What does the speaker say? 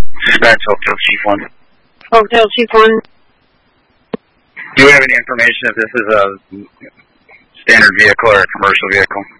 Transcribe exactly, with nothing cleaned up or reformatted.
Dispatch Hotel Chief one. Hotel Chief one. Do you have any information if this is a standard vehicle or a commercial vehicle?